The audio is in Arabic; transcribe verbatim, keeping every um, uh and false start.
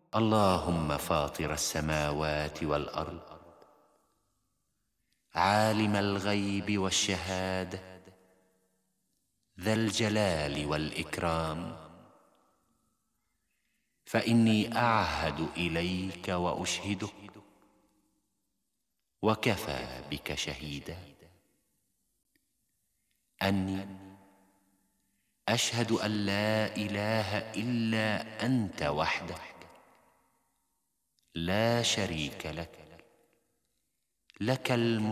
اللهم فاطر السماوات والأرض، عالم الغيب والشهادة، ذا الجلال والإكرام، فإني أعهد إليك وأشهدك، وكفى بك شهيدا، أني أشهد أن لا إله إلا أنت وحدك، لا شريك لك، لك الملك